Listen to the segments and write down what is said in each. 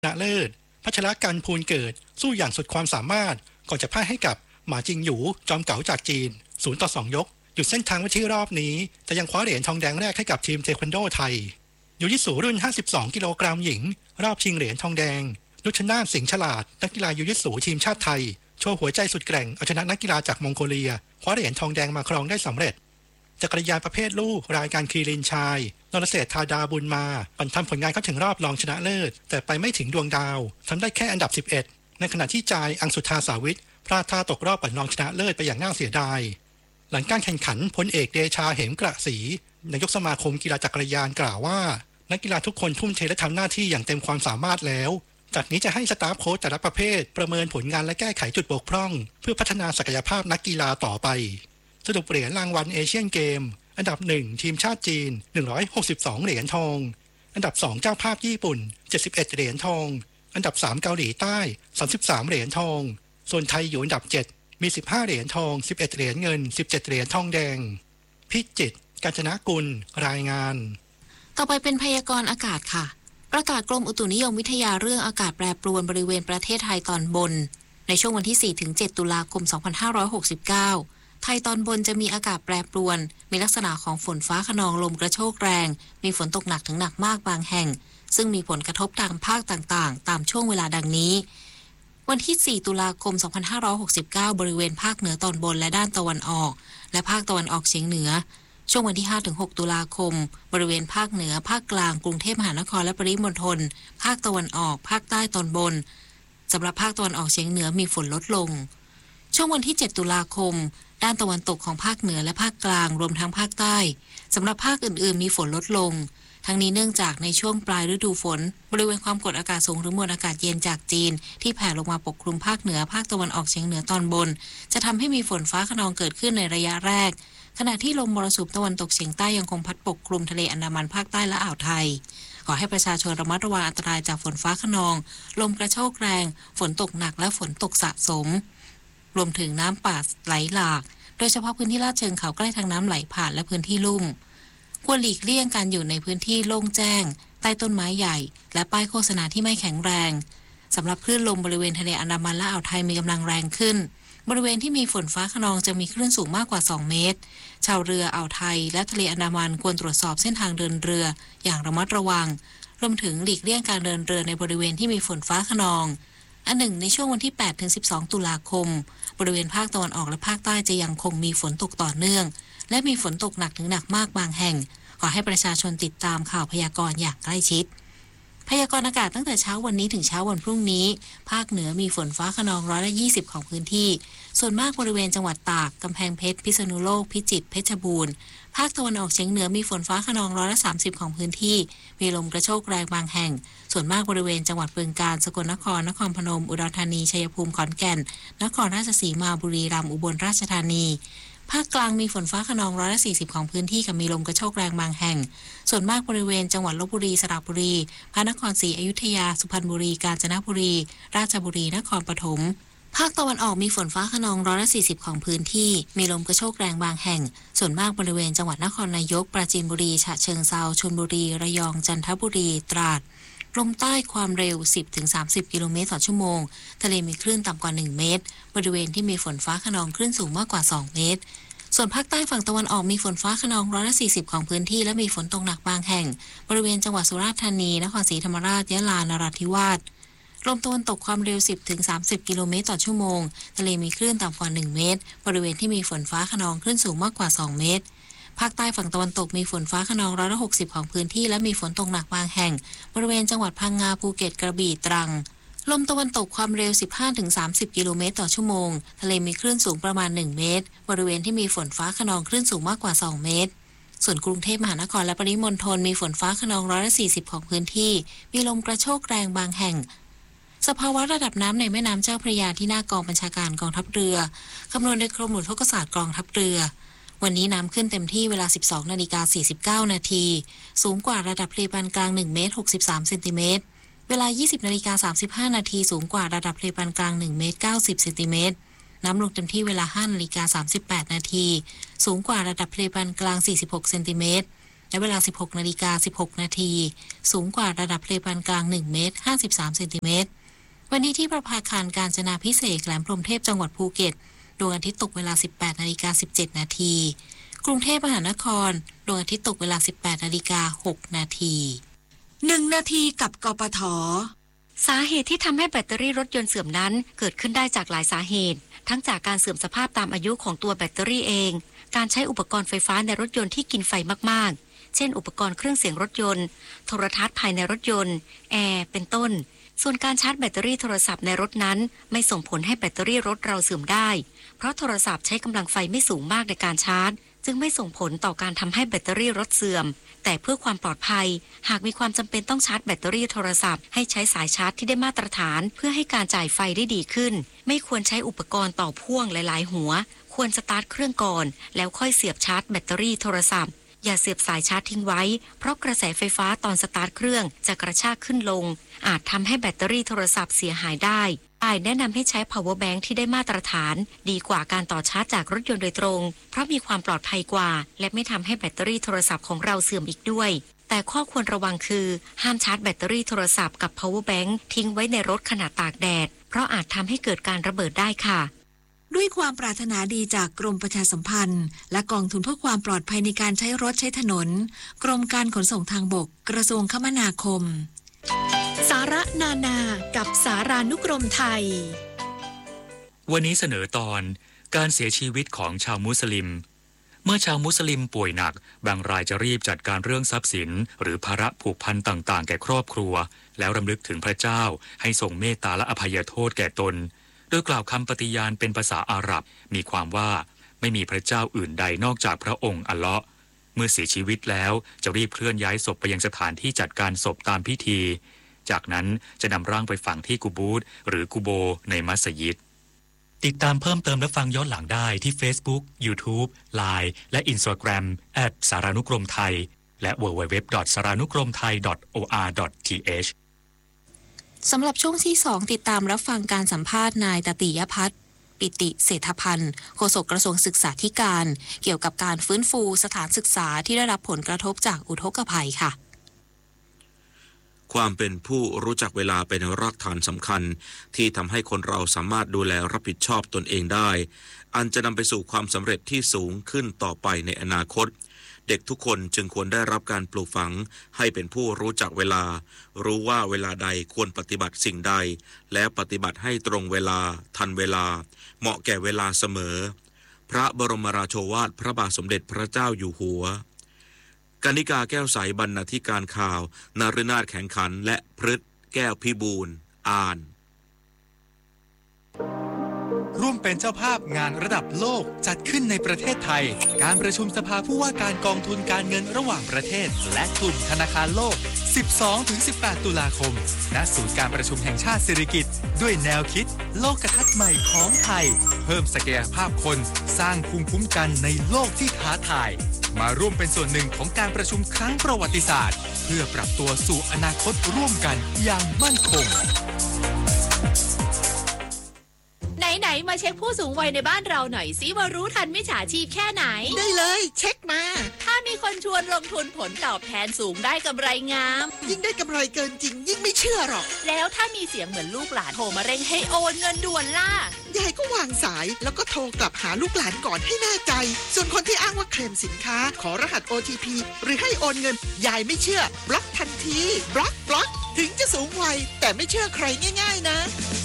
ชนะเลิศพัชรกันภูลเกิดสู้อย่างสุดความสามารถก่อนจะพ่ายให้กับหมาจิงหยูจอมเก๋าจากจีน0-2 ยกหยุดเส้นทางไว้ที่รอบนี้แต่ยังคว้าเหรียญทองแดงแรกให้กับทีมเทควันโดไทยยูยิสูรุ่น52กิโลกรัมหญิงรอบชิงเหรียญทองแดงนุชนาถสิงห์ฉลาดนักกีฬายูยิสูทีมชาติไทยโชว์หัวใจสุดแกร่งเอาชนะนักกีฬาจากมองโกเลียคว้าเหรียญทองแดงมาครองได้สำเร็จจักรยานประเภทลูกรายการคีรินชายนรเศรษฐาดาบุญมาปั่นทำผลงานเข้าถึงรอบรองชนะเลิศแต่ไปไม่ถึงดวงดาวทำได้แค่อันดับ11ในขณะที่จายอังสุธาสาวิทพลาดท่าตกรอบปั่นรองชนะเลิศไปอย่างน่าเสียดายหลังการแข่งขันพลเอกเดชาเหมกระศรีนายกสมาคมกีฬาจักรยานกล่าวว่านักกีฬาทุกคนทุ่มเทและทำหน้าที่อย่างเต็มความสามารถแล้วจากนี้จะให้สตาฟโค้ชแต่ละประเภทประเมินผลงานและแก้ไขจุดบกพร่องเพื่อพัฒนาศักยภาพนักกีฬาต่อไปสรุปเหรียญรางวัลเอเชียนเกมอันดับ1ทีมชาติจีน162เหรียญทองอันดับ2เจ้าภาพญี่ปุ่น71เหรียญทองอันดับ3เกาหลีใต้33เหรียญทองส่วนไทยอยู่อันดับ7มี15เหรียญทอง11เหรียญเงิน17เหรียญทองแดงพิจิตรกาญจนกุลรายงานต่อไปเป็นพยากรณ์อากาศค่ะประกาศกรมอุตุนิยมวิทยาเรื่องอากาศแปรปรวนบริเวณประเทศไทยตอนบนในช่วงวันที่ 4-7 ตุลาคม 2569ไทยตอนบนจะมีอากาศแปรปรวนมีลักษณะของฝนฟ้าคะนองลมกระโชกแรงมีฝนตกหนักถึงหนักมากบางแห่งซึ่งมีผลกระทบทางภาคต่างๆตามช่วงเวลาดังนี้วันที่ 4 ตุลาคม 2569บริเวณภาคเหนือตอนบนและด้านตะวันออกและภาคตะวันออกเฉียงเหนือช่วงวันที่ 5-6 ตุลาคมบริเวณภาคเหนือภาคกลางกรุงเทพมหานครและปริมณฑลภาคตะวันออกภาคใต้ตอนบนสำหรับภาคตะวันออกเฉียงเหนือมีฝนลดลงช่วงวันที่ 7 ตุลาคมด้านตะวันตกของภาคเหนือและภาคกลางรวมทั้งภาคใต้สำหรับภาคอื่นๆมีฝนลดลงทั้งนี้เนื่องจากในช่วงปลายฤดูฝนบริเวณความกดอากาศสูงหรือมวลอากาศเย็นจากจีนที่แผ่ลงมาปกคลุมภาคเหนือภาคตะวันออกเฉียงเหนือตอนบนจะทำให้มีฝนฟ้าคะนองเกิดขึ้นในระยะแรกขณะที่ลมมรสุมตะวันตกเฉียงใต้ยังคงพัดปกคลุมทะเลอันดามันภาคใต้และอ่าวไทยขอให้ประชาชนระมัดระวังอันตรายจากฝนฟ้าคะนองลมกระโชกแรงฝนตกหนักและฝนตกสะสมรวมถึงน้ำป่าไหลหลากโดยเฉพาะพื้นที่ลาดเชิงเขาใกล้ทางน้ำไหลผ่านและพื้นที่ลุ่มควรหลีกเลี่ยงการอยู่ในพื้นที่โล่งแจ้งใต้ต้นไม้ใหญ่และป้ายโฆษณาที่ไม่แข็งแรงสำหรับคลื่นลมบริเวณทะเลอันดามันและอ่าวไทยมีกำลังแรงขึ้นบริเวณที่มีฝนฟ้าคะนองจะมีคลื่นสูงมากกว่า2 เมตรชาวเรืออ่าวไทยและทะเลอันดามันควรตรวจสอบเส้นทางเดินเรืออย่างระมัดระวังรวมถึงหลีกเลี่ยงการเดินเรือในบริเวณที่มีฝนฟ้าคะนองอันหนึ่งในช่วงวันที่ 8-12 ตุลาคมบริเวณภาคตะวันออกและภาคใต้จะยังคงมีฝนตกต่อเนื่องและมีฝนตกหนักถึงหนักมากบางแห่งขอให้ประชาชนติดตามข่าวพยากรณ์อย่างใกล้ชิดพยากรณ์อากาศตั้งแต่เช้าวันนี้ถึงเช้าวันพรุ่งนี้ภาคเหนือมีฝนฟ้าคะนอง120ของพื้นที่ส่วนมากบริเวณจังหวัดตากกำแพงเพชรพิษณุโลกพิจิตรเพชรบูรณ์ภาคตะวันออกเฉียงเหนือมีฝนฟ้าคะนอง30ของพื้นที่มีลมกระโชกแรงบางแห่งส่วนมากบริเวณจังหวัดบึงกาฬสกลนครนครพนมอุดรธานีชัยภูมิขอนแก่นนครราชสีมาบุรีรัมย์อุบลราชธานีภาคกลางมีฝนฟ้าคะนอง140ของพื้นที่กับมีลมกระโชกแรงบางแห่งส่วนมากบริเวณจังหวัดลพบุรีสระบุรีพระนครศรีอยุธยาสุพรรณบุรีกาญจนบุรีราชบุรีนครปฐมภาคตะวันออกมีฝนฟ้าคะนอง140ของพื้นที่มีลมกระโชกแรงบางแห่งส่วนมากบริเวณจังหวัดนครนายกปราจีนบุรีฉะเชิงเทราชลบุรีระยองจันทบุรีตราดลมใต้ความเร็ว 10-30 กิโลเมตรต่อชั่วโมงทะเลมีคลื่นต่ำกว่า1 เมตรบริเวณที่มีฝนฟ้าคะนองคลื่นสูงมากกว่า2 เมตรส่วนภาคใต้ฝั่งตะวันออกมีฝนฟ้าคะนอง140ของพื้นที่และมีฝนตกหนักบางแห่งบริเวณจังหวัดสุราษฎร์ธานีนครศรีธรรมราชยะลานราธิวาสลมตะวันตกความเร็ว 10-30 กิโลเมตรต่อชั่วโมงทะเลมีคลื่นต่ำกว่า1 เมตรบริเวณที่มีฝนฟ้าคะนองคลื่นสูงมากกว่า2 เมตรภาคใต้ฝั่งตะวันตกมีฝนฟ้าคะนอง160ของพื้นที่และมีฝนตกหนักบางแห่งบริเวณจังหวัดพังงาภูเก็ตกระบี่ตรังลมตะวันตกความเร็ว 15-30 กิโลเมตรต่อชั่วโมงทะเลมีคลื่นสูงประมาณ1 เมตรบริเวณที่มีฝนฟ้าคะนองคลื่นสูงมากกว่า2 เมตรส่วนกรุงเทพมหานครและปริมณฑลมีฝนฟ้าคะนอง140ของพื้นที่มีลมกระโชกแรงบางแห่งสภาวะระดับน้ำในแม่น้ำเจ้าพระยาที่หน้ากองบัญชาการกองทัพเรือคำนวณโดยกรมอุทกศาสตร์กองทัพเรือวันนี้น้ำขึ้นเต็มที่เวลา 12:49 นาทีสูงกว่าระดับทะเลปานกลาง1 เมตร 63 เซนติเมตรเวลา 20:35 นาทีสูงกว่าระดับทะเลปานกลาง1 เมตร 90 เซนติเมตรน้ำลงเต็มที่เวลา 5:38 นาทีสูงกว่าระดับทะเลปานกลาง46 เซนติเมตรและเวลา 16:16 นาทีสูงกว่าระดับทะเลปานกลาง1 เมตร 53 เซนติเมตรวันนี้ที่ประภาคารกาญจนาภิเษกแหลมพรหมเทพจังหวัดภูเก็ตดวงอาทิตย์ตกเวลา 18:17 นาทีกรุงเทพมหานครดวงอาทิตย์ตกเวลา 18:06 นาที 1 นาทีกับกปท. สาเหตุที่ทำให้แบตเตอรี่รถยนต์เสื่อมนั้นเกิดขึ้นได้จากหลายสาเหตุทั้งจากการเสื่อมสภาพตามอายุของตัวแบตเตอรี่เองการใช้อุปกรณ์ไฟฟ้าในรถยนต์ที่กินไฟมากๆเช่นอุปกรณ์เครื่องเสียงรถยนต์โทรทัศน์ภายในรถยนต์แอร์เป็นต้นส่วนการชาร์จแบตเตอรี่โทรศัพท์ในรถนั้นไม่ส่งผลให้แบตเตอรี่รถเราเสื่อมได้เพราะโทรศัพท์ใช้กำลังไฟไม่สูงมากในการชาร์จจึงไม่ส่งผลต่อการทำให้แบตเตอรี่รถเสื่อมแต่เพื่อความปลอดภัยหากมีความจำเป็นต้องชาร์จแบตเตอรี่โทรศัพท์ให้ใช้สายชาร์จที่ได้มาตรฐานเพื่อให้การจ่ายไฟได้ดีขึ้นไม่ควรใช้อุปกรณ์ต่อพ่วงหลายๆหัวควรสตาร์ทเครื่องก่อนแล้วค่อยเสียบชาร์จแบตเตอรี่โทรศัพท์อย่าเสียบสายชาร์จทิ้งไว้เพราะกระแสไฟฟ้าตอนสตาร์ทเครื่องจะกระชากขึ้นลงอาจทำให้แบตเตอรี่โทรศัพท์เสียหายได้แนะนำให้ใช้ power bank ที่ได้มาตรฐานดีกว่าการต่อชาร์จจากรถยนต์โดยตรงเพราะมีความปลอดภัยกว่าและไม่ทำให้แบตเตอรี่โทรศัพท์ของเราเสื่อมอีกด้วยแต่ข้อควรระวังคือห้ามชาร์จแบตเตอรี่โทรศัพท์กับ power bank ทิ้งไว้ในรถขณะตากแดดเพราะอาจทำให้เกิดการระเบิดได้ค่ะด้วยความปรารถนาดีจากกรมประชาสัมพันธ์และกองทุนเพื่อความปลอดภัยในการใช้รถใช้ถนนกรมการขนส่งทางบกกระทรวงคมนาคมสาระนานากับสารานุกรมไทยวันนี้เสนอตอนการเสียชีวิตของชาวมุสลิมเมื่อชาวมุสลิมป่วยหนักบางรายจะรีบจัดการเรื่องทรัพย์สินหรือภาระผูกพันต่างๆแก่ครอบครัวแล้วรำลึกถึงพระเจ้าให้ทรงเมตตาและอภัยโทษแก่ตนโดยกล่าวคำปฏิญาณเป็นภาษาอาหรับมีความว่าไม่มีพระเจ้าอื่นใดนอกจากพระองค์อัลเลาะห์เมื่อเสียชีวิตแล้วจะรีบเคลื่อนย้ายศพไปยังสถานที่จัดการศพตามพิธีจากนั้นจะนำร่างไปฝังที่กุบูรหรือกุโบในมัสยิดติดตามเพิ่มเติมและฟังย้อนหลังได้ที่ Facebook, YouTube, Line และ Instagram @สารานุกรมไทยและ www.saranukromthai.or.th สำหรับช่วงที่ 2 ติดตามรับฟังการสัมภาษณ์นายตติยพัฒน์ปิติเศรษฐพันธ์โฆษกกระทรวงศึกษาธิการเกี่ยวกับการฟื้นฟูสถานศึกษาที่ได้รับผลกระทบจากอุทกภัยค่ะความเป็นผู้รู้จักเวลาเป็นรากฐานสำคัญที่ทำให้คนเราสามารถดูแลรับผิดชอบตนเองได้อันจะนำไปสู่ความสำเร็จที่สูงขึ้นต่อไปในอนาคตเด็กทุกคนจึงควรได้รับการปลูกฝังให้เป็นผู้รู้จักเวลารู้ว่าเวลาใดควรปฏิบัติสิ่งใดและปฏิบัติให้ตรงเวลาทันเวลาเหมาะแก่เวลาเสมอพระบรมราโชวาทพระบาทสมเด็จพระเจ้าอยู่หัวกนิกาแก้วใสบรรณาธิการข่าวนฤนาถแข็งขันและพฤทธิ์แก้วพิบูลอ่านร่วมเป็นเจ้าภาพงานระดับโลกจัดขึ้นในประเทศไทยการประชุมสภาผู้ว่าการกองทุนการเงินระหว่างประเทศและกลุ่มธนาคารโลก 12-18 ตุลาคมณศูนย์การประชุมแห่งชาติสิริกิติ์ด้วยแนวคิดโลกทัศน์ใหม่ของไทยเพิ่มศักยภาพคนสร้างภูมิคุ้มกันในโลกที่ท้าทายมาร่วมเป็นส่วนหนึ่งของการประชุมครั้งประวัติศาสตร์เพื่อปรับตัวสู่อนาคตร่วมกันอย่างมั่นคงไหนมาเช็คผู้สูงวัยในบ้านเราหน่อยสิว่ารู้ทันมิจฉาชีพแค่ไหนได้เลยเช็คมาถ้ามีคนชวนลงทุนผลตอบแทนสูงได้กำไรงามยิ่งได้กำไรเกินจริงยิ่งไม่เชื่อหรอกแล้วถ้ามีเสียงเหมือนลูกหลานโทรมาเร่งให้โอนเงินด่วนล่ะยายก็วางสายแล้วก็โทรกลับหาลูกหลานก่อนให้แน่ใจส่วนคนที่อ้างว่าเคลมสินค้าขอรหัส OTP หรือให้โอนเงินยายไม่เชื่อบล็อกทันทีบล็อกถึงจะสูงวัยแต่ไม่เชื่อใครง่ายๆนะ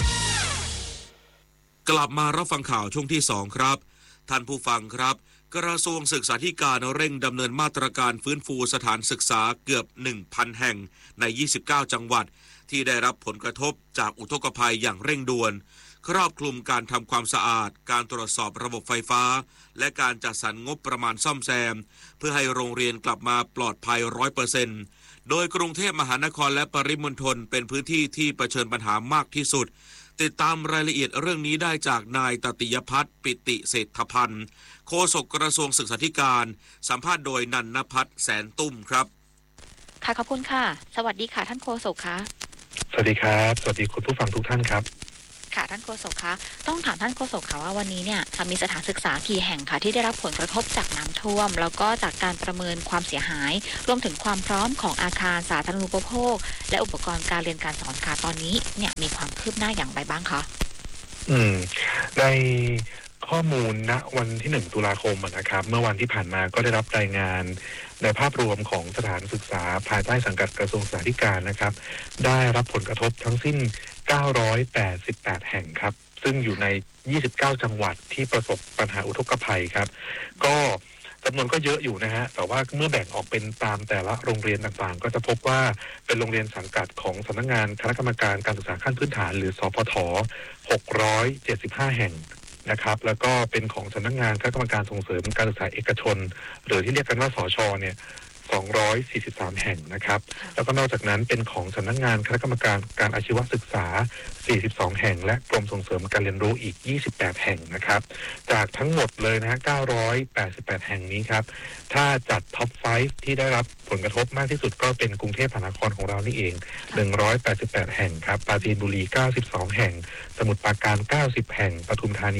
กลับมารับฟังข่าวช่วงที่2ครับท่านผู้ฟังครับกระทรวงศึกษาธิการเร่งดำเนินมาตรการฟื้นฟูสถานศึกษาเกือบ 1,000 แห่งใน29จังหวัดที่ได้รับผลกระทบจากอุทกภัยอย่างเร่งด่วนครอบคลุมการทำความสะอาดการตรวจสอบระบบไฟฟ้าและการจัดสรรงบประมาณซ่อมแซมเพื่อให้โรงเรียนกลับมาปลอดภัย 100% โดยกรุงเทพมหานครและปริมณฑลเป็นพื้นที่ที่เผชิญปัญหามากที่สุดติดตามรายละเอียดเรื่องนี้ได้จากนายตติยพัฒน์ปิติเศรษฐพันธ์โฆษกกระทรวงศึกษาธิการสัมภาษณ์โดยนันนภัทรแสนตุ้มครับค่ะขอบคุณค่ะสวัสดีค่ะท่านโฆษกค่ะสวัสดีครับสวัสดีคุณผู้ฟังทุกท่านครับค่ะท่านโฆษกคะต้องถามท่านโฆษกค่ะว่าวันนี้เนี่ยมีสถานศึกษากี่แห่งค่ะที่ได้รับผลกระทบจากน้ำท่วมแล้วก็จากการประเมินความเสียหายรวมถึงความพร้อมของอาคารสาธารณูปโภคและอุปกรณ์การเรียนการสอนค่ะตอนนี้เนี่ยมีความคืบหน้าอย่างไรบ้างคะในข้อมูลณวันที่1ตุลาคมนะครับเมื่อวันที่ผ่านมาก็ได้รับรายงานในภาพรวมของสถานศึกษาภายใต้สังกัดกระทรวงศึกษาธิการนะครับได้รับผลกระทบทั้งสิ้น988แห่งครับซึ่งอยู่ใน29จังหวัดที่ประสบปัญหาอุทกภัยครับก็จำนวนก็เยอะอยู่นะฮะแต่ว่าเมื่อแบ่งออกเป็นตามแต่ละโรงเรียนต่างๆก็จะพบว่าเป็นโรงเรียนสังกัดของสำนักงานคณะกรรมการการศึกษาขั้นพื้นฐานหรือสพท675แห่งนะครับแล้วก็เป็นของสำนักงานคณะกรรมการส่งเสริมการศึกษาเอกชนหรือที่เรียกกันว่าสชเนี่ย243แห่งนะครับแล้วก็นอกจากนั้นเป็นของสำนักงานคณะกรรมการการอาชีวศึกษา42แห่งและกรมส่งเสริมการเรียนรู้อีก28แห่งนะครับจากทั้งหมดเลยนะฮะ988แห่งนี้ครับถ้าจัดท็อป5ที่ได้รับผลกระทบมากที่สุดก็เป็นกรุงเทพมหานครของเรานี่เอง188แห่งครับปราจีนบุรี92แห่งสมุทรปราการ90แห่งปทุมธานี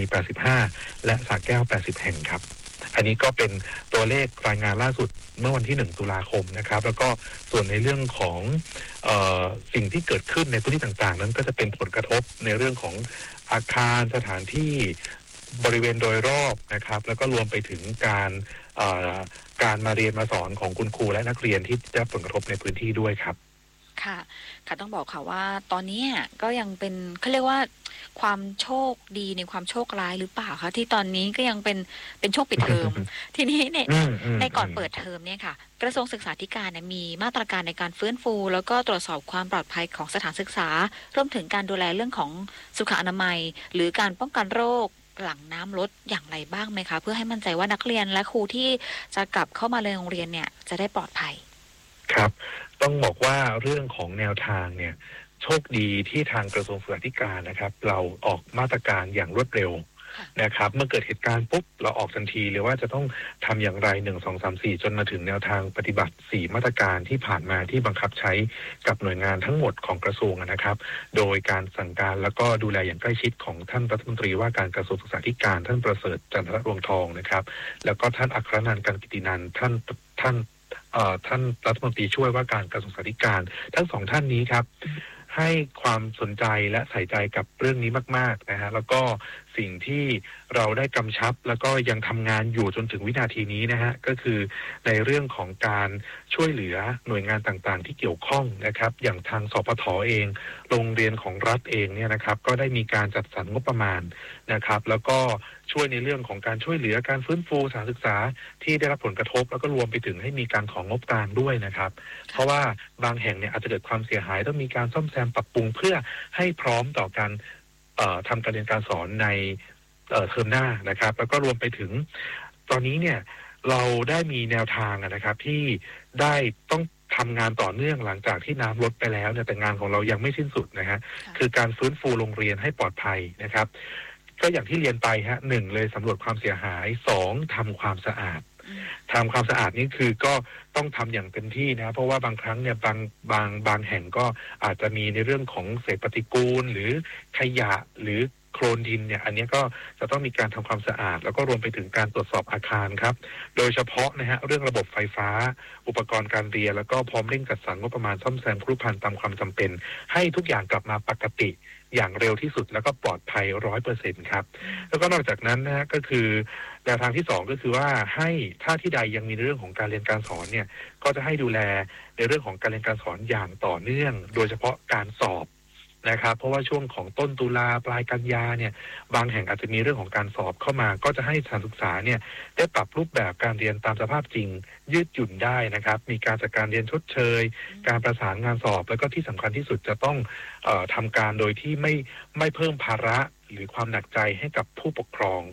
85และสระแก้ว80แห่งครับอันนี้ก็เป็นตัวเลขรายงานล่าสุดเมื่อวันที่1ตุลาคมนะครับแล้วก็ส่วนในเรื่องของสิ่งที่เกิดขึ้นในพื้นที่ต่างๆนั้นก็จะเป็นผลกระทบในเรื่องของอาคารสถานที่บริเวณโดยรอบนะครับแล้วก็รวมไปถึงการมาเรียนมาสอนของคุณครูและนักเรียนที่ได้รับผลกระทบในพื้นที่ด้วยครับค่ะต้องบอกค่ะว่าตอนนี้ก็ยังเป็นเขาเรียกว่าความโชคดีในความโชคร้ายหรือเปล่าคะที่ตอนนี้ก็ยังเป็นช่วงปิดเทอม ทีนี้ในก่อนเปิดเทอมเนี่ยค่ะกระทรวงศึกษาธิการมีมาตรการในการฟื้นฟูแล้วก็ตรวจสอบความปลอดภัยของสถานศึกษารวมถึงการดูแลเรื่องของสุขอนามัยหรือการป้องกันโรคหลังน้ำลดอย่างไรบ้างไหมคะเพื่อให้มั่นใจว่านักเรียนและครูที่จะกลับเข้ามาเรียนโรงเรียนเนี่ยจะได้ปลอดภัยครับต้องบอกว่าเรื่องของแนวทางเนี่ยโชคดีที่ทางกระทรวงศึกษาธิการนะครับเราออกมาตรการอย่างรวดเร็วนะครับเมื่อเกิดเหตุการณ์ปุ๊บเราออกทันทีเลยว่าจะต้องทำอย่างไร1 2 3 4จนมาถึงแนวทางปฏิบัติ4มาตรการที่ผ่านมาที่บังคับใช้กับหน่วยงานทั้งหมดของกระทรวงนะครับโดยการสั่งการแล้วก็ดูแลอย่างใกล้ชิดของท่านรัฐมนตรีว่าการกระทรวงศึกษาธิการท่านประเสริฐจันทรรวงทองนะครับแล้วก็ท่านอัครนันท์กันกิตินันท์ท่านรัฐมนตรีช่วยว่าการกระทรวงศึกษาธิการทั้ง2ท่านนี้ครับให้ความสนใจและใส่ใจกับเรื่องนี้มากๆนะฮะแล้วก็สิ่งที่เราได้กำชับแล้วก็ยังทำงานอยู่จนถึงวินาทีนี้นะฮะก็คือในเรื่องของการช่วยเหลือหน่วยงานต่างๆที่เกี่ยวข้องนะครับอย่างทางสพทเองโรงเรียนของรัฐเองเนี่ยนะครับก็ได้มีการจัดสรรงบประมาณนะครับแล้วก็ช่วยในเรื่องของการช่วยเหลือการฟื้นฟูสถานศึกษาที่ได้รับผลกระทบแล้วก็รวมไปถึงให้มีการของงบกลางด้วยนะครับเพราะว่าบางแห่งเนี่ยอาจจะเกิดความเสียหายต้องมีการซ่อมแซมปรับปรุงเพื่อให้พร้อมต่อการทำการเรียนการสอนในเทอมหน้านะครับแล้วก็รวมไปถึงตอนนี้เนี่ยเราได้มีแนวทางนะครับที่ได้ต้องทำงานต่อเนื่องหลังจากที่น้ำลดไปแล้วเนี่ยแต่งานของเรายังไม่สิ้นสุดนะฮะคือการฟื้นฟูโรงเรียนให้ปลอดภัยนะครับก็อย่างที่เรียนไปฮะ1เลยสำรวจความเสียหาย2ทำความสะอาดทำความสะอาดนี่คือก็ต้องทำอย่างเต็มที่นะเพราะว่าบางครั้งเนี่ยบางแห่งก็อาจจะมีในเรื่องของเศษปฏิกูลหรือขยะหรือโคลนดินเนี่ยอันนี้ก็จะต้องมีการทำความสะอาดแล้วก็รวมไปถึงการตรวจสอบอาคารครับโดยเฉพาะนะฮะเรื่องระบบไฟฟ้าอุปกรณ์การเรียนแล้วก็พร้อมเร่งจัดสรรงบประมาณซ่อมแซมครุภัณฑ์ตามความจำเป็นให้ทุกอย่างกลับมาปกติอย่างเร็วที่สุดแล้วก็ปลอดภัย 100% ครับแล้วก็นอกจากนั้นนะฮะก็คือแนวทางที่2ก็คือว่าให้ถ้าที่ใดยังมีเรื่องของการเรียนการสอนเนี่ยก็จะให้ดูแลในเรื่องของการเรียนการสอนอย่างต่อเนื่องโดยเฉพาะการสอบนะครับเพราะว่าช่วงของต้นตุลาปลายกันยาเนี่ยบางแห่งอาจจะมีเรื่องของการสอบเข้ามาก็จะให้สถานศึกษาเนี่ยได้ปรับรูปแบบการเรียนตามสภาพจริงยืดหยุ่นได้นะครับมีการจัดการเรียนชดเชยการประสานงานสอบแล้วก็ที่สำคัญที่สุดจะต้องทำการโดยที่ไม่เพิ่มภาระหรือความหนักใจให้กับผู้ปกครอง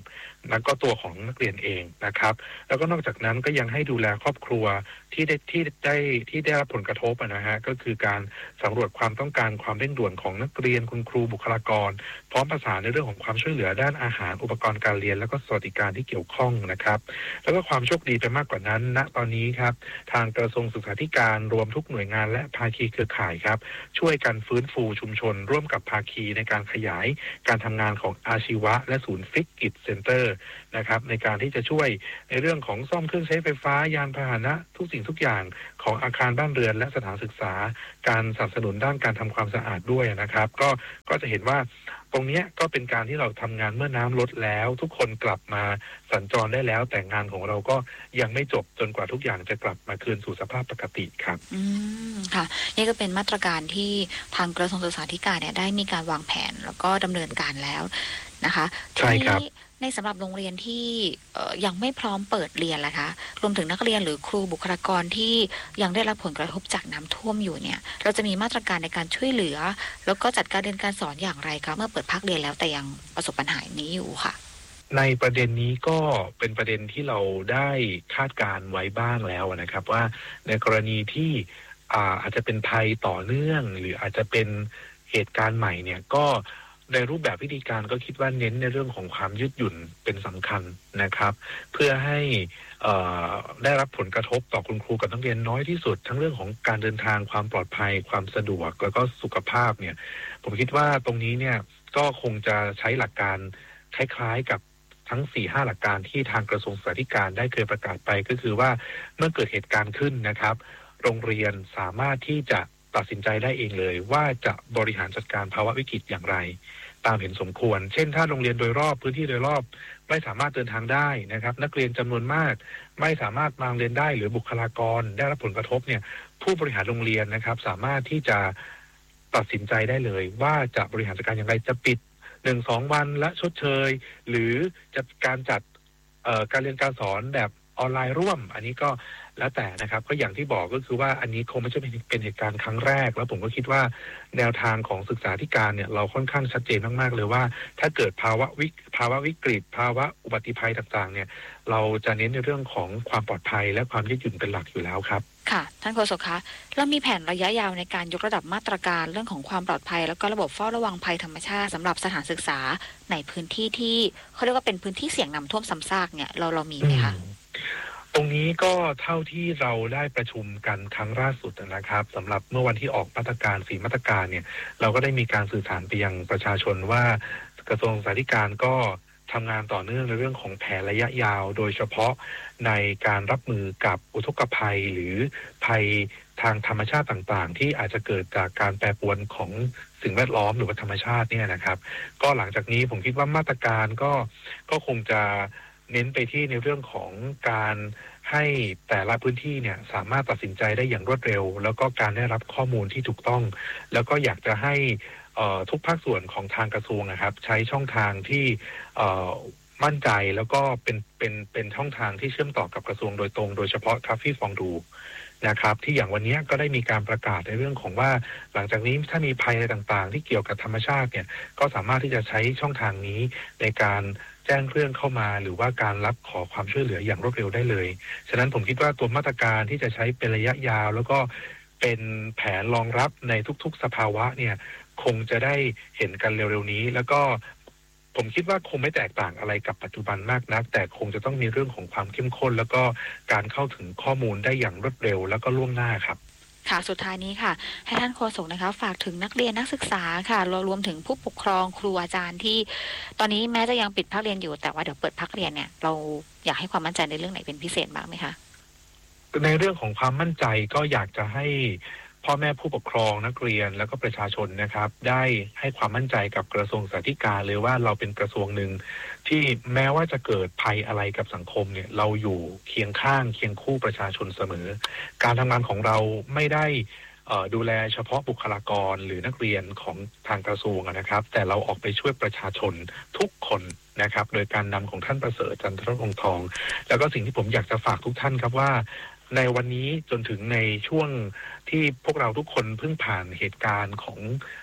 แล้วก็ตัวของนักเรียนเองนะครับแล้วก็นอกจากนั้นก็ยังให้ดูแลครอบครัวที่ได้รับผลกระทบนะฮะก็คือการสำรวจความต้องการความเร่งด่วนของนักเรียนคุณครูบุคลากรพร้อมประสานในเรื่องของความช่วยเหลือด้านอาหารอุปกรณ์การเรียนแล้วก็สวัสดิการที่เกี่ยวข้องนะครับแล้วก็ความโชคดีไปมากกว่านั้นณตอนนี้ครับทางกระทรวงศึกษาธิการรวมทุกหน่วยงานและภาคีเครือข่ายครับช่วยกันฟื้นฟูชุมชนร่วมกับภาคีในการขยายการทำงานของอาชีวะและศูนย์ฟิกกิจเซ็นเตอร์นะครับในการที่จะช่วยในเรื่องของซ่อมเครื่องใช้ไฟฟ้ายานพาหนะทุกสิ่งทุกอย่างของอาคารบ้านเรือนและสถานศึกษาการสนับสนุนด้านการทำความสะอาดด้วยนะครับก็จะเห็นว่าตรงนี้ก็เป็นการที่เราทำงานเมื่อน้ำลดแล้วทุกคนกลับมาสัญจรได้แล้วแต่งานของเราก็ยังไม่จบจนกว่าทุกอย่างจะกลับมาคืนสู่สภาพปกติครับค่ะนี่ก็เป็นมาตรการที่ทางกระทรวงศึกษาธิการเนี่ยได้มีการวางแผนแล้วก็ดำเนินการแล้วนะคะใช่ครับในสำหรับโรงเรียนที่ยังไม่พร้อมเปิดเรียนล่ะคะรวมถึงนักเรียนหรือครูบุคลากรที่ยังได้รับผลกระทบจากน้ำท่วมอยู่เนี่ยเราจะมีมาตรการในการช่วยเหลือแล้วก็จัดการเรียนการสอนอย่างไรคะเมื่อเปิดภาคเรียนแล้วแต่ยังประสบปัญหานี้อยู่ค่ะในประเด็นนี้ก็เป็นประเด็นที่เราได้คาดการไว้บ้างแล้วนะครับว่าในกรณีที่อาจจะเป็นภัยต่อเนื่องหรืออาจจะเป็นเหตุการณ์ใหม่เนี่ยก็ในรูปแบบวิธีการก็คิดว่าเน้นในเรื่องของความยืดหยุ่นเป็นสำคัญนะครับเพื่อให้ได้รับผลกระทบต่อคุณครูกับนักเรียนน้อยที่สุดทั้งเรื่องของการเดินทางความปลอดภัยความสะดวกแล้วก็สุขภาพเนี่ยผมคิดว่าตรงนี้เนี่ยก็คงจะใช้หลักการคล้ายๆกับทั้ง 4-5 หลักการที่ทางกระทรวงศึกษาธิการได้เคยประกาศไปก็คือว่าเมื่อเกิดเหตุการณ์ขึ้นนะครับโรงเรียนสามารถที่จะตัดสินใจได้เองเลยว่าจะบริหารจัดการภาวะวิกฤตอย่างไรตามเห็นสมควรเช่นถ้าโรงเรียนโดยรอบพื้นที่โดยรอบไม่สามารถเดินทางได้นะครับนักเรียนจำนวนมากไม่สามารถมาเรียนได้หรือบุคลากรได้รับผลกระทบเนี่ยผู้บริหารโรงเรียนนะครับสามารถที่จะตัดสินใจได้เลยว่าจะบริหารจัดการอย่างไรจะปิด 1-2 วันและชดเชยหรือจะการจัดการเรียนการสอนแบบออนไลน์ร่วมอันนี้ก็แล้วแต่นะครับก็อย่างที่บอกก็คือว่าอันนี้คงไม่ใช่เป็นเหตุการณ์ครั้งแรกแล้วผมก็คิดว่าแนวทางของศึกษาธิการเนี่ยเราค่อนข้างชัดเจนมากๆเลยว่าถ้าเกิดภาวะวิกฤตภาวะอุบัติภัยต่างๆเนี่ยเราจะเน้นในเรื่องของความปลอดภัยและความยืดหยุ่นเป็นหลักอยู่แล้วครับค่ะท่านโฆษกคะเรามีแผนระยะยาวในการยกระดับมาตรการเรื่องของความปลอดภัยแล้วก็ระบบเฝ้าระวังภัยธรรมชาติสำหรับสถานศึกษาในพื้นที่ที่เขาเรียกว่าเป็นพื้นที่เสี่ยงน้ำท่วมซ้ำซากเนี่ยเรามีไหมคะตรงนี้ก็เท่าที่เราได้ประชุมกันครั้งล่าสุดนะครับสำหรับเมื่อวันที่ออกมาตรการ4มาตรการเนี่ยเราก็ได้มีการสื่อสารไปยังประชาชนว่ากระทรวงศึกษาธิการก็ทำงานต่อเนื่องในเรื่องของแผนระยะยาวโดยเฉพาะในการรับมือกับอุทกภัยหรือภัยทางธรรมชาติต่างๆที่อาจจะเกิดจากการแปรปรวนของสิ่งแวดล้อมหรือว่าธรรมชาติเนี่ยนะครับก็หลังจากนี้ผมคิดว่ามาตรการก็คงจะเน้นไปที่ในเรื่องของการให้แต่ละพื้นที่เนี่ยสามารถตัดสินใจได้อย่างรวดเร็วแล้วก็การได้รับข้อมูลที่ถูกต้องแล้วก็อยากจะให้ทุกภาคส่วนของทางกระทรวงนะครับใช้ช่องทางที่มั่นใจแล้วก็เป็นช่องทางที่เชื่อมต่อกับกระทรวงโดยตรงโดยเฉพาะทัฟฟี่ฟองดูนะครับที่อย่างวันนี้ก็ได้มีการประกาศในเรื่องของว่าหลังจากนี้ถ้ามีภัยอะไรต่างๆที่เกี่ยวกับธรรมชาติเนี่ยก็สามารถที่จะใช้ช่องทางนี้ในการแจ้งเรื่องเข้ามาหรือว่าการรับขอความช่วยเหลืออย่างรวดเร็วได้เลยฉะนั้นผมคิดว่าตัวมาตรการที่จะใช้เป็นระยะยาวแล้วก็เป็นแผนรองรับในทุกๆสภาวะเนี่ยคงจะได้เห็นกันเร็วๆนี้แล้วก็ผมคิดว่าคงไม่แตกต่างอะไรกับปัจจุบันมากนักแต่คงจะต้องมีเรื่องของความเข้มข้นแล้วก็การเข้าถึงข้อมูลได้อย่างรวดเร็วแล้วก็ล่วงหน้าครับค่ะสุดท้ายนี้ค่ะให้ท่านโฆษกนะคะฝากถึงนักเรียนนักศึกษาค่ะรวมถึงผู้ปกครองครูอาจารย์ที่ตอนนี้แม้จะยังปิดภาคเรียนอยู่แต่ว่าเดี๋ยวเปิดภาคเรียนเนี่ยเราอยากให้ความมั่นใจในเรื่องไหนเป็นพิเศษบ้างไหมคะในเรื่องของความมั่นใจก็อยากจะให้พ่อแม่ผู้ปกครองนักเรียนแล้วก็ประชาชนนะครับได้ให้ความมั่นใจกับกระทรวงศึกษาธิการเลยว่าเราเป็นกระทรวงหนึ่งที่แม้ว่าจะเกิดภัยอะไรกับสังคมเนี่ยเราอยู่เคียงข้างเคียงคู่ประชาชนเสมอการทำงานของเราไม่ได้ดูแลเฉพาะบุคลากรหรือนักเรียนของทางกระทรวงนะครับแต่เราออกไปช่วยประชาชนทุกคนนะครับโดยการนำของท่านประเสริฐจันทรวงศ์ทองแล้วก็สิ่งที่ผมอยากจะฝากทุกท่านครับว่าในวันนี้จนถึงในช่วงที่พวกเราทุกคนเพิ่งผ่านเหตุการณ์ของ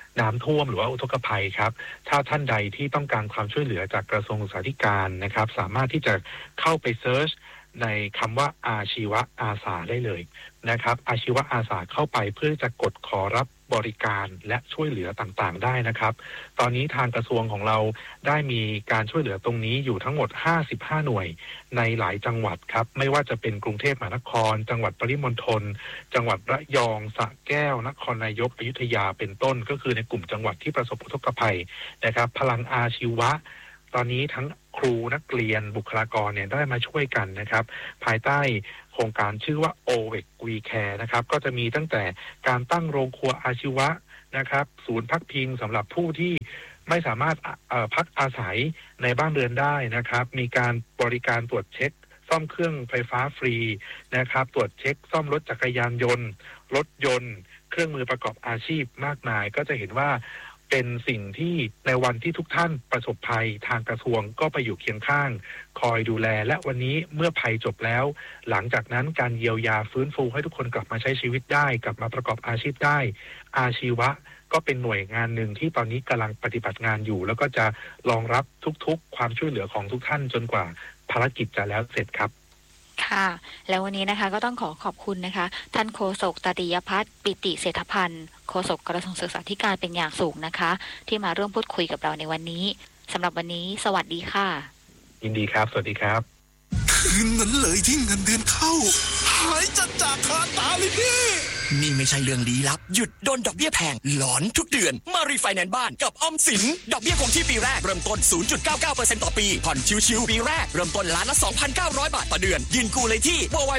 น้ำท่วมหรือว่าอุทกภัยครับถ้าท่านใดที่ต้องการความช่วยเหลือจากกระทรวงศึกษาธิการนะครับสามารถที่จะเข้าไปเซิร์ชในคำว่าอาชีวะอาสาได้เลยนะครับอาชีวะอาสาเข้าไปเพื่อจะกดขอรับบริการและช่วยเหลือต่างๆได้นะครับตอนนี้ทางกระทรวงของเราได้มีการช่วยเหลือตรงนี้อยู่ทั้งหมด55หน่วยในหลายจังหวัดครับไม่ว่าจะเป็นกรุงเทพมหานครจังหวัดปริมณฑลจังหวัดระยองสระแก้วนครนายกอยุธยาเป็นต้นก็คือในกลุ่มจังหวัดที่ประสบอุทกภัยนะครับพลังอาชีวะตอนนี้ทั้งครูนักเรียนบุคลากรเนี่ยได้มาช่วยกันนะครับภายใต้โครงการชื่อว่า OVEC We Care นะครับก็จะมีตั้งแต่การตั้งโรงครัวอาชีวะนะครับศูนย์พักพิงสำหรับผู้ที่ไม่สามารถพักอาศัยในบ้านเรือนได้นะครับมีการบริการตรวจเช็คซ่อมเครื่องไฟฟ้าฟรีนะครับตรวจเช็คซ่อมรถจักรยานยนต์รถยนต์เครื่องมือประกอบอาชีพมากมายก็จะเห็นว่าเป็นสิ่งที่ในวันที่ทุกท่านประสบภัยทางกระทรวงก็ไปอยู่เคียงข้างคอยดูแลและวันนี้เมื่อภัยจบแล้วหลังจากนั้นการเยียวยาฟื้นฟูให้ทุกคนกลับมาใช้ชีวิตได้กลับมาประกอบอาชีพได้อาชีวะก็เป็นหน่วยงานหนึ่งที่ตอนนี้กำลังปฏิบัติงานอยู่แล้วก็จะรองรับทุกๆความช่วยเหลือของทุกท่านจนกว่าภารกิจจะแล้วเสร็จครับค่ะแล้ววันนี้นะคะก็ต้องขอบคุณนะคะท่านโฆษกตติยพัฒน์ปิติเศรษฐพันธ์โฆษกกระทรวงศึกษาธิการเป็นอย่างสูงนะคะที่มาร่วมพูดคุยกับเราในวันนี้สำหรับวันนี้สวัสดีค่ะยินดีครับสวัสดีครับคืนนั้นเลยที่เงินเดือนเข้าหายจากคาตาเลยพี่นี่ไม่ใช่เรื่องลี้ลับหยุดโดนดอกเบี้ยแพงหลอนทุกเดือนมารีไฟแนนซ์บ้านกับออมสินดอกเบี้ยคงที่ปีแรกเริ่มต้น 0.99% ต่อปีผ่อนชิวๆปีแรกเริ่มต้นล้านละ 2,900 บาทต่อเดือนยืนกู้เลยที่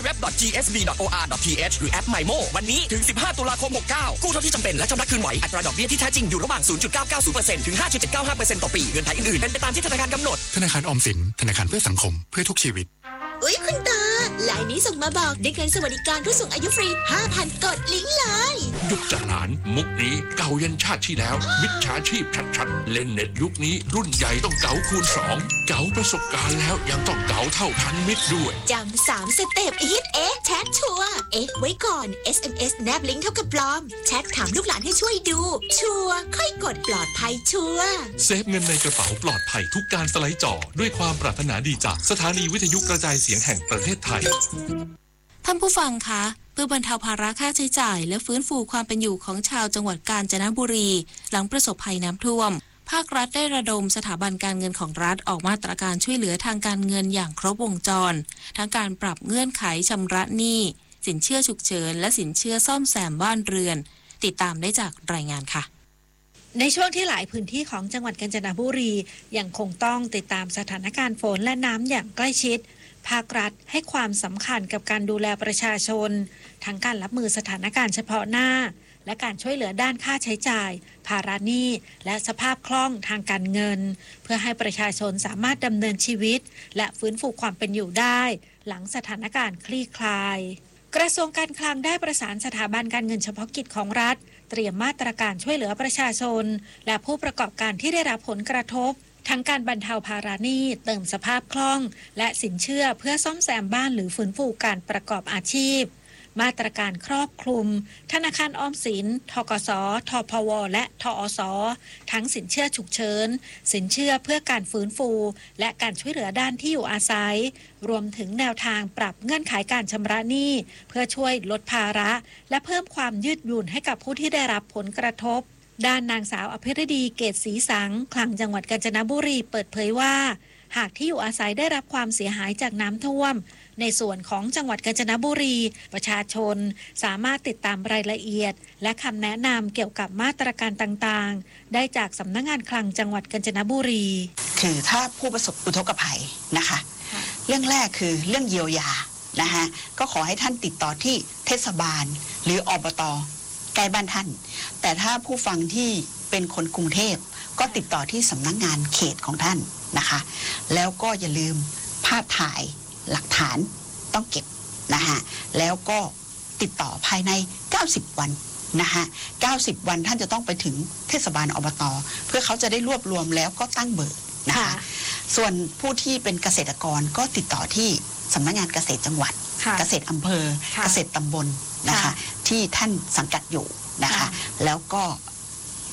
www.gsb.or.th หรือแอป MyMo วันนี้ถึง15ตุลาคม69กู้เท่าที่จำเป็นและชำระคืนไหวอัตราดอกเบี้ยที่แท้จริงอยู่ระหว่าง 0.990% ถึง 5.795% ต่อปีเงื่อนไขอื่นๆเป็นไปตามที่ธนาคารกำหนดธนาคารออมสินธนาคารเพื่อสังคมเพื่อทุกชีวิตอุ๊ยคุณตาไลน์นี้ส่งมาบอกได้เงินสวัสดิการผู้สูงอายุฟรี 5,000 กดลิงก์เลยยุคจานานมุกนี้เก่ายันชาติที่แล้วมิจฉาชีพชัดๆเล่นเน็ตยุคนี้รุ่นใหญ่ต้องเก๋าคูณ2เก๋าประสบการณ์แล้วยังต้องเก๋าเท่าทันมิตรด้วยจำ3 สเต็ปฮิตแชทชัวร์ไว้ก่อน SMS แนบลิงก์เท่ากับปลอมแชทถามลูกหลานให้ช่วยดูชัวร์ค่อยกดปลอดภัยชัวร์เซฟเงินในกระเป๋าปลอดภัยทุกการสไลด์จอด้วยความปรารถนาดีจากสถานีวิทยุกระจายเสียงแห่งประเทศไทยท่านผู้ฟังคะเพื่อบรรเทาภาระค่าใช้จ่ายและฟื้นฟูความเป็นอยู่ของชาวจังหวัดกาญจนบุรีหลังประสบภัยน้ำท่วมภาครัฐได้ระดมสถาบันการเงินของรัฐออกมาตรการช่วยเหลือทางการเงินอย่างครบวงจรทั้งการปรับเงื่อนไขชำระหนี้สินเชื่อฉุกเฉินและสินเชื่อซ่อมแซมบ้านเรือนติดตามได้จากรายงานค่ะในช่วงที่หลายพื้นที่ของจังหวัดกาญจนบุรียังคงต้องติดตามสถานการณ์ฝนและน้ำอย่างใกล้ชิดภาครัฐให้ความสำคัญกับการดูแลประชาชนทั้งการรับมือสถานการณ์เฉพาะหน้าและการช่วยเหลือด้านค่าใช้จ่ายภาระหนี้และสภาพคล่องทางการเงินเพื่อให้ประชาชนสามารถดำเนินชีวิตและฟื้นฟูความเป็นอยู่ได้หลังสถานการณ์คลี่คลายกระทรวงการคลังได้ประสานสถาบันการเงินเฉพาะกิจของรัฐเตรียมมาตรการช่วยเหลือประชาชนและผู้ประกอบการที่ได้รับผลกระทบทั้งการบรรเทาภาระหนี้เติมสภาพคล่องและสินเชื่อเพื่อซ่อมแซมบ้านหรือฟื้นฟูการประกอบอาชีพมาตรการครอบคลุมธนาคารออมสินธกสธพวและทอสทั้งสินเชื่อฉุกเฉินสินเชื่อเพื่อการฟื้นฟูและการช่วยเหลือด้านที่อยู่อาศัยรวมถึงแนวทางปรับเงื่อนไขการชำระหนี้เพื่อช่วยลดภาระและเพิ่มความยืดหยุ่นให้กับผู้ที่ได้รับผลกระทบด้านนางสาวอภิรดีเกตศรีสังคลังจังหวัดกาญจนบุรีเปิดเผยว่าหากที่อยู่อาศัยได้รับความเสียหายจากน้ำท่วมในส่วนของจังหวัดกาญจนบุรีประชาชนสามารถติดตามรายละเอียดและคำแนะนำเกี่ยวกับมาตรการต่างๆได้จากสำนักงานคลังจังหวัดกาญจนบุรีคือถ้าผู้ประสบอุทกภัยนะคะเรื่องแรกคือเรื่องเยียวยานะคะก็ขอให้ท่านติดต่อที่เทศบาลหรืออบต.ใกล้บ้านท่านแต่ถ้าผู้ฟังที่เป็นคนกรุงเทพก็ติดต่อที่สำนักงานเขตของท่านนะคะแล้วก็อย่าลืมภาพถ่ายหลักฐานต้องเก็บนะคะแล้วก็ติดต่อภายใน90วันนะคะ90วันท่านจะต้องไปถึงเทศบาลอบต.เพื่อเขาจะได้รวบรวมแล้วก็ตั้งเบอร์นะคะส่วนผู้ที่เป็นเกษตรกรก็ติดต่อที่สำนักงานเกษตรจังหวัดเกษตรอำเภอเกษตรตำบลนะคะที่ท่านสังกัดอยู่นะคะแล้วก็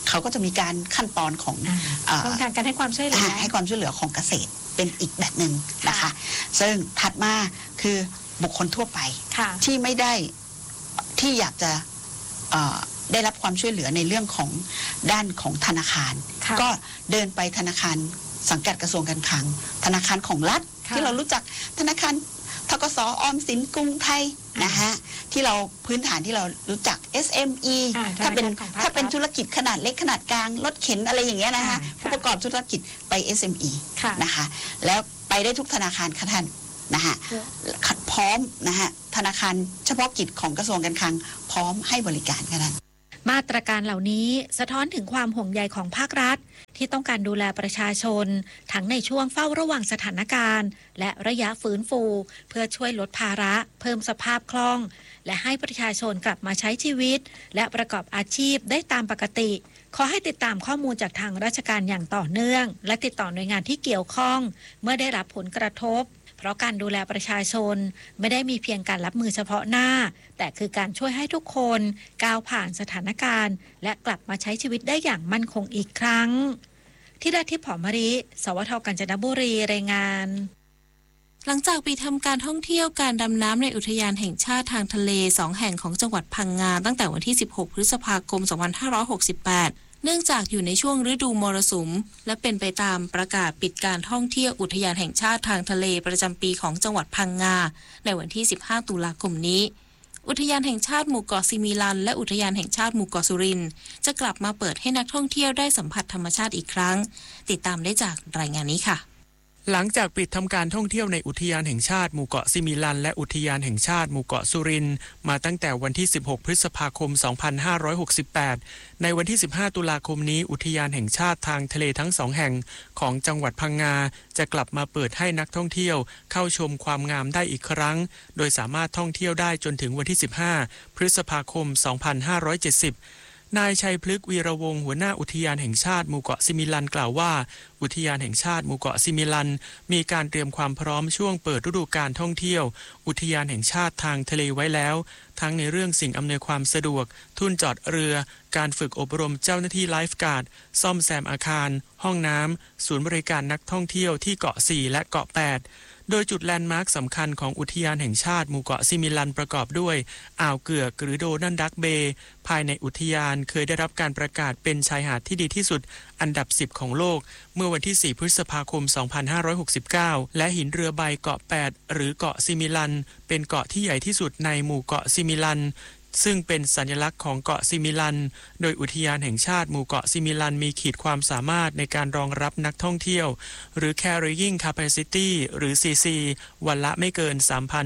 เขาก็จะมีการขั้นตอนของช่องทางการให้ความช่วยเหลือให้ความช่วยเหลือของเกษตรเป็นอีกแบบหนึ่งนะคะซึ่งถัดมาคือบุคคลทั่วไปที่ไม่ได้ที่อยากจะได้รับความช่วยเหลือในเรื่องของด้านของธนาคารก็เดินไปธนาคารสังกัดกระทรวงการคลังธนาคารของรัฐที่เรารู้จักธนาคารธกส.ออมสินกรุงไทยนะคะที่เราพื้นฐานที่เรารู้จัก SME ถ้าเป็นธุรกิจขนาดเล็กขนาดกลางรถเข็นอะไรอย่างเงี้ยนะคะผู้ประกอบธุรกิจไป SME นะคะแล้วไปได้ทุกธนาคารค่ะท่านนะคะพร้อมนะคะธนาคารเฉพาะกิจของกระทรวงการคลังพร้อมให้บริการค่ะท่านมาตรการเหล่านี้สะท้อนถึงความห่วงใยของภาครัฐที่ต้องการดูแลประชาชนทั้งในช่วงเฝ้าระวังสถานการณ์และระยะฟื้นฟูเพื่อช่วยลดภาระเพิ่มสภาพคล่องและให้ประชาชนกลับมาใช้ชีวิตและประกอบอาชีพได้ตามปกติขอให้ติดตามข้อมูลจากทางราชการอย่างต่อเนื่องและติดต่อหน่วยงานที่เกี่ยวข้องเมื่อได้รับผลกระทบเพราะการดูแลประชาชนไม่ได้มีเพียงการรับมือเฉพาะหน้าแต่คือการช่วยให้ทุกคนก้าวผ่านสถานการณ์และกลับมาใช้ชีวิตได้อย่างมั่นคงอีกครั้งที่ได้ทิพย์ผอมมะริสวท.กาญจนบุรีรายงานหลังจากปีทำการท่องเที่ยวการดำน้ำในอุทยานแห่งชาติทางทะเล2แห่งของจังหวัดพังงาตั้งแต่วันที่16พฤษภาคม2568เนื่องจากอยู่ในช่วงฤดูมรสุมและเป็นไปตามประกาศปิดการท่องเที่ยวอุทยานแห่งชาติทางทะเลประจำปีของจังหวัดพังงาในวันที่15ตุลาคมนี้อุทยานแห่งชาติหมู่เกาะซิมิลันและอุทยานแห่งชาติหมู่เกาะสุรินทร์จะกลับมาเปิดให้นักท่องเที่ยวได้สัมผัสธรรมชาติอีกครั้งติดตามได้จากรายงานนี้ค่ะหลังจากปิดทำการท่องเที่ยวในอุทยานแห่งชาติหมู่เกาะซิมิลันและอุทยานแห่งชาติหมู่เกาะสุรินทร์มาตั้งแต่วันที่16พฤษภาคม2568ในวันที่15ตุลาคมนี้อุทยานแห่งชาติทางทะเลทั้ง2แห่งของจังหวัดพังงาจะกลับมาเปิดให้นักท่องเที่ยวเข้าชมความงามได้อีกครั้งโดยสามารถท่องเที่ยวได้จนถึงวันที่15พฤษภาคม2570นายชัยพฤกษ์วีระวงศ์หัวหน้าอุทยานแห่งชาติหมู่เกาะซิมิลันกล่าวว่าอุทยานแห่งชาติหมู่เกาะซิมิลันมีการเตรียมความพร้อมช่วงเปิดฤดูกาลท่องเที่ยวอุทยานแห่งชาติทางทะเลไว้แล้วทั้งในเรื่องสิ่งอำนวยความสะดวกทุ่นจอดเรือการฝึกอบรมเจ้าหน้าที่ไลฟ์การ์ดซ่อมแซมอาคารห้องน้ำศูนย์บริการนักท่องเที่ยวที่เกาะ4และเกาะ8โดยจุดแลนด์มาร์คสำคัญของอุทยานแห่งชาติหมู่เกาะซิมิลันประกอบด้วยอ่าวเกือกหรือโดนัลดักเบย์ภายในอุทยานเคยได้รับการประกาศเป็นชายหาดที่ดีที่สุดอันดับ10ของโลกเมื่อวันที่4พฤษภาคม2569และหินเรือใบเกาะ8หรือเกาะซิมิลันเป็นเกาะที่ใหญ่ที่สุดในหมู่เกาะซิมิลันซึ่งเป็นสัญลักษณ์ของเกาะซิมิลันโดยอุทยานแห่งชาติหมู่เกาะซิมิลันมีขีดความสามารถในการรองรับนักท่องเที่ยวหรือ Carrying Capacity หรือ CC วันละไม่เกิน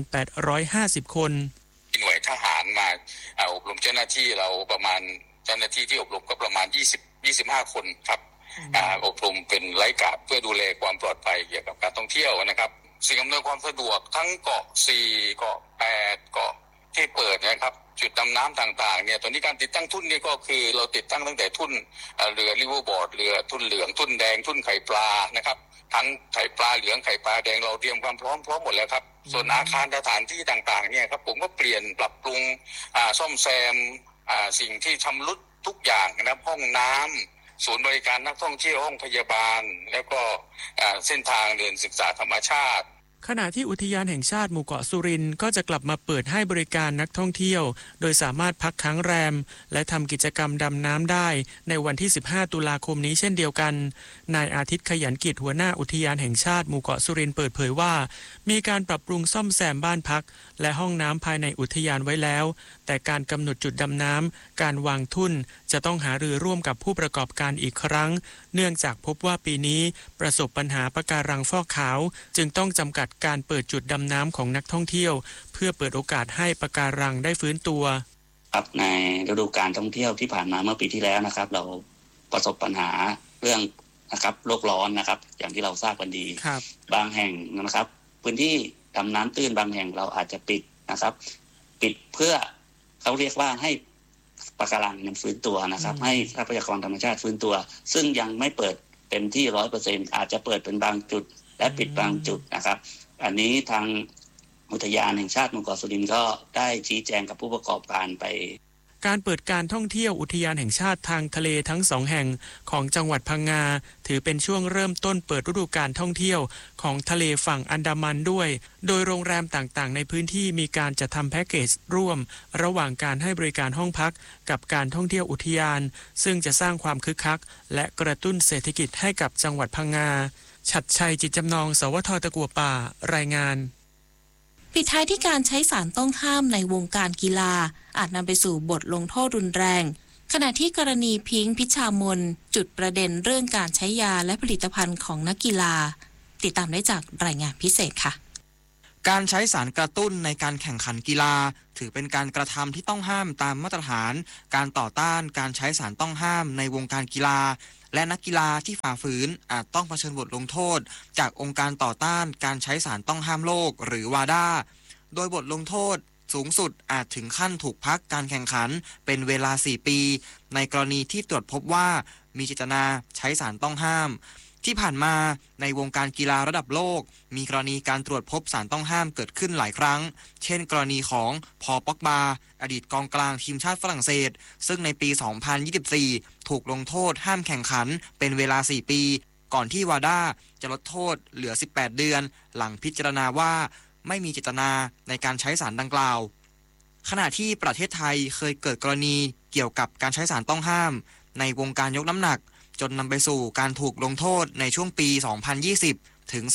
3,850 คนหน่วยทหารมาอบรมเจ้าหน้าที่เราประมาณเจ้าหน้าที่ที่อบรมก็ประมาณ20-25 คนครับอบรมเป็นไลฟ์การ์ดเพื่อดูแลความปลอดภัยเกี่ยวกับการท่องเที่ยวนะครับสิ่งอำนวยความสะดวกทั้งเกาะ4เกาะ8เกาะที่เปิดนะครับจุดดำน้ำต่างๆเนี่ยตอนนี้การติดตั้งทุ่นนี่ก็คือเราติดตั้งตั้งแต่ทุ่นเรือริเวอร์บอร์ดเรือทุ่นเหลืองทุ่นแดงทุ่นไข่ปลานะครับทั้งไข่ปลาเหลืองไข่ปลาแดงเราเตรียมความพร้อมหมดแล้วครับส่วนอาคารสถานที่ต่างๆเนี่ยครับผมก็เปลี่ยนปรับปรุงซ่อมแซมสิ่งที่ชำรุดทุกอย่างนะครับห้องน้ำศูนย์บริการนักท่องเที่ยวห้องพยาบาลแล้วก็เส้นทางเดินศึกษาธรรมชาติขณะที่อุทยานแห่งชาติหมู่เกาะสุรินทร์ก็จะกลับมาเปิดให้บริการนักท่องเที่ยวโดยสามารถพักค้างแรมและทำกิจกรรมดำน้ำได้ในวันที่15ตุลาคมนี้เช่นเดียวกันนายอาทิตย์ขยันกิจหัวหน้าอุทยานแห่งชาติหมู่เกาะสุรินทร์เปิดเผยว่ามีการปรับปรุงซ่อมแซมบ้านพักและห้องน้ำภายในอุทยานไว้แล้วแต่การกำหนดจุดดำน้ำการวางทุ่นจะต้องหารือร่วมกับผู้ประกอบการอีกครั้งเนื่องจากพบว่าปีนี้ประสบปัญหาปะการังฟอกขาวจึงต้องจำกัดการเปิดจุดดำน้ำของนักท่องเที่ยวเพื่อเปิดโอกาสให้ปะการังได้ฟื้นตัวครับในฤดูกาลท่องเที่ยวที่ผ่านมาเมื่อปีที่แล้วนะครับเราประสบปัญหาเรื่องนะครับโลกร้อนนะครับอย่างที่เราทราบกันดีบางแห่งนะครับพื้นที่ดำน้ำตื้นบางแห่งเราอาจจะปิดนะครับปิดเพื่อเขาเรียกว่าให้ปะการังมันฟื้นตัวนะครับให้ทรัพยากรธรรมชาติฟื้นตัวซึ่งยังไม่เปิดเต็มที่ 100% อาจจะเปิดเป็นบางจุดและปิดบางจุดนะครับอันนี้ทางอุทยานแห่งชาติหมู่เกาะสุรินทร์ก็ได้ชี้แจงกับผู้ประกอบการไปการเปิดการท่องเที่ยวอุทยานแห่งชาติทางทะเลทั้ง2แห่งของจังหวัดพังงาถือเป็นช่วงเริ่มต้นเปิดฤดูกาลท่องเที่ยวของทะเลฝั่งอันดามันด้วยโดยโรงแรมต่างๆในพื้นที่มีการจัดทำแพ็กเกจร่วมระหว่างการให้บริการห้องพักกับการท่องเที่ยวอุทยานซึ่งจะสร้างความคึกคักและกระตุ้นเศรษฐกิจให้กับจังหวัดพังงาชัดชัยจิตจำนองสวท.ตะกั่วป่ารายงานปิดท้ายที่การใช้สารต้องห้ามในวงการกีฬาอาจนำไปสู่บทลงโทษรุนแรงขณะที่กรณีพิงค์พิชามนจุดประเด็นเรื่องการใช้ยาและผลิตภัณฑ์ของนักกีฬาติดตามได้จากรายงานพิเศษค่ะการใช้สารกระตุ้นในการแข่งขันกีฬาถือเป็นการกระทำที่ต้องห้ามตามมาตรฐานการต่อต้านการใช้สารต้องห้ามในวงการกีฬาและนักกีฬาที่ฝ่าฝืนอาจต้องเผชิญบทลงโทษจากองค์การต่อต้านการใช้สารต้องห้ามโลกหรือวาดาโดยบทลงโทษสูงสุดอาจถึงขั้นถูกพักการแข่งขันเป็นเวลา4 ปีในกรณีที่ตรวจพบว่ามีเจตนาใช้สารต้องห้ามที่ผ่านมาในวงการกีฬาระดับโลกมีกรณีการตรวจพบสารต้องห้ามเกิดขึ้นหลายครั้งเช่นกรณีของพอล ป็อกบาอดีตกองกลางทีมชาติฝรั่งเศสซึ่งในปี 2024 ถูกลงโทษห้ามแข่งขันเป็นเวลา4 ปีก่อนที่วาดาจะลดโทษเหลือ18 เดือนหลังพิจารณาว่าไม่มีเจตนาในการใช้สารดังกล่าวขณะที่ประเทศไทยเคยเกิดกรณีเกี่ยวกับการใช้สารต้องห้ามในวงการยกน้ำหนักจนนำไปสู่การถูกลงโทษในช่วงปี 2020 ถึง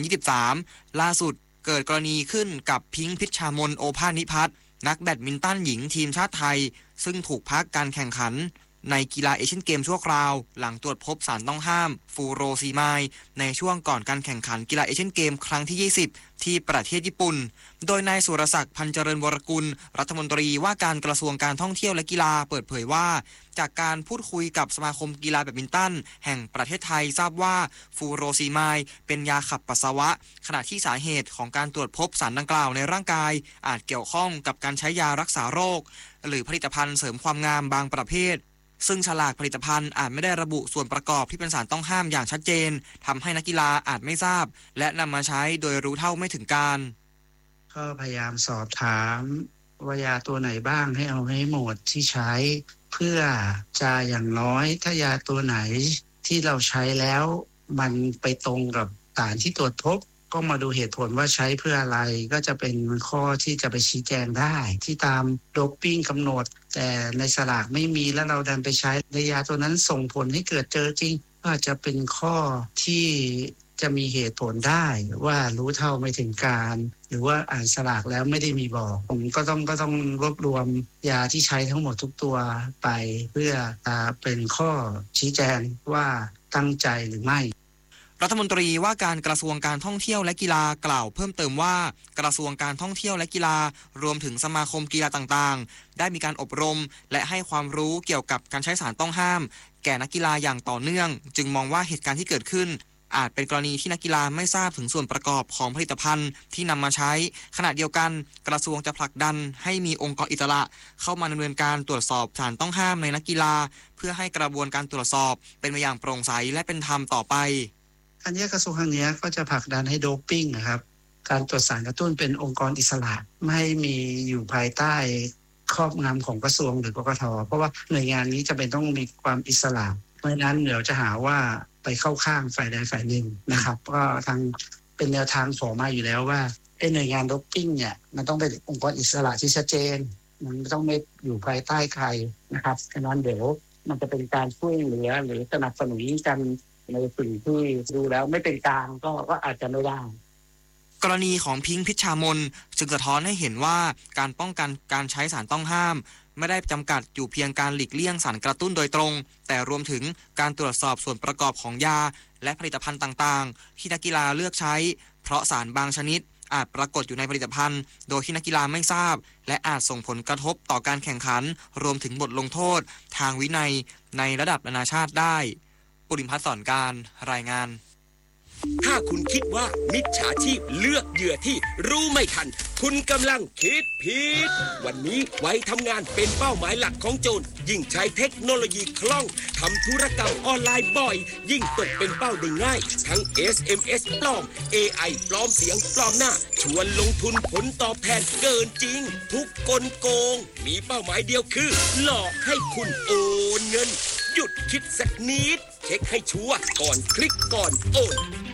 2023 ล่าสุดเกิดกรณีขึ้นกับพิงค์พิชามนโอภาสนิพัฒน์นักแบดมินตันหญิงทีมชาติไทยซึ่งถูกพักการแข่งขันในกีฬาเอเชียนเกมชั่วคราวหลังตรวจพบสารต้องห้ามฟูโรซีไมด์ในช่วงก่อนการแข่งขันกีฬาเอเชียนเกมครั้งที่ 20 ที่ประเทศญี่ปุ่นโดยนายสุรศักดิ์พันเจริญวรกุลรัฐมนตรีว่าการกระทรวงการท่องเที่ยวและกีฬาเปิดเผยว่าจากการพูดคุยกับสมาคมกีฬาแบดมินตันแห่งประเทศไทยทราบว่าฟูโรซีไมด์เป็นยาขับปัสสาวะขณะที่สาเหตุของการตรวจพบสารดังกล่าวในร่างกายอาจเกี่ยวข้องกับการใช้ยารักษาโรคหรือผลิตภัณฑ์เสริมความงามบางประเภทซึ่งฉลากผลิตภัณฑ์อาจไม่ได้ระบุส่วนประกอบที่เป็นสารต้องห้ามอย่างชัดเจนทำให้นักกีฬาอาจไม่ทราบและนำมาใช้โดยรู้เท่าไม่ถึงการก็พยายามสอบถามว่ายาตัวไหนบ้างให้เอาให้หมดที่ใช้เพื่อจะอย่างน้อยถ้ายาตัวไหนที่เราใช้แล้วมันไปตรงกับสารที่ตรวจพบก็มาดูเหตุผลว่าใช้เพื่ออะไรก็จะเป็นข้อที่จะไปชี้แจงได้ที่ตามโดปปิ้งกำหนดแต่ในฉลากไม่มีแล้วเราดันไปใช้ในยาตัวนั้นส่งผลให้เกิดเจอจริงก็อาจจะเป็นข้อที่จะมีเหตุผลได้ว่ารู้เท่าไม่ถึงการหรือว่าอ่านฉลากแล้วไม่ได้มีบอกผมก็ต้องรวบรวมยาที่ใช้ทั้งหมดทุกตัวไปเพื่อเป็นข้อชี้แจงว่าตั้งใจหรือไม่รัฐมนตรีว่าการกระทรวงการท่องเที่ยวและกีฬากล่าวเพิ่มเติมว่ากระทรวงการท่องเที่ยวและกีฬารวมถึงสมาคมกีฬาต่างๆได้มีการอบรมและให้ความรู้เกี่ยวกับการใช้สารต้องห้ามแก่นักกีฬาอย่างต่อเนื่องจึงมองว่าเหตุการณ์ที่เกิดขึ้นอาจเป็นกรณีที่นักกีฬาไม่ทราบถึงส่วนประกอบของผลิตภัณฑ์ที่นำมาใช้ขณะเดียวกันกระทรวงจะผลักดันให้มีองค์กรอิสระเข้ามาดำเนินการตรวจสอบสารต้องห้ามในนักกีฬาเพื่อให้กระบวนการตรวจสอบเป็นไปอย่างโปร่งใสและเป็นธรรมต่อไปอันนี้กระทรวงทางนี้ก็จะผลักดันให้โดปปิ้งนะครับการตรวจสารกระตุ้นเป็นองค์กรอิสระไม่มีอยู่ภายใต้ครอบงำของกระทรวงหรือกกท.เพราะว่าหน่วยงานนี้จะเป็นต้องมีความอิสระเพราะฉะนั้นเดี๋ยวจะหาว่าไปเข้าข้างฝ่ายใดฝ่ายหนึ่งนะครับก็ทางเป็นแนวทางขอมาอยู่แล้วว่าหน่วยงานโดปปิ้งเนี่ยมันต้องเป็นองค์กรอิสระที่ชัดเจนมันไม่ต้องไม่อยู่ภายใต้ใครนะครับฉะนั้นเดี๋ยวมันจะเป็นการช่วยเหลือหรือสนับสนุนกันในสิ่งที่ดูแล้วไม่เป็นกลางก็อาจจะไม่ได้กรณีของพิงค์พิชามนจึงสะท้อนให้เห็นว่าการป้องกันการใช้สารต้องห้ามไม่ได้จำกัดอยู่เพียงการหลีกเลี่ยงสารกระตุ้นโดยตรงแต่รวมถึงการตรวจสอบส่วนประกอบของยาและผลิตภัณฑ์ต่างๆที่นักกีฬาเลือกใช้เพราะสารบางชนิดอาจปรากฏอยู่ในผลิตภัณฑ์โดยที่นักกีฬาไม่ทราบและอาจส่งผลกระทบต่อการแข่งขันรวมถึงบทลงโทษทางวินัยในระดับนานาชาติได้ปุริมพัฒน์สอนการรายงานถ้าคุณคิดว่ามิจฉาชีพเลือกเหยื่อที่รู้ไม่ทันคุณกำลังคิดผิดวันนี้ไว้ทำงานเป็นเป้าหมายหลักของโจรยิ่งใช้เทคโนโลยีคล่องทำธุรกรรมออนไลน์บ่อยยิ่งตกเป็นเป้าได้ง่ายทั้ง SMS ปลอม AI ปลอมเสียงปลอมหน้าชวนลงทุนผลตอบแทนเกินจริงทุกกลโกงมีเป้าหมายเดียวคือหลอกให้คุณโอนเงินหยุดคิดสักนิดเช็คให้ชัวร์ก่อนคลิกก่อนโอน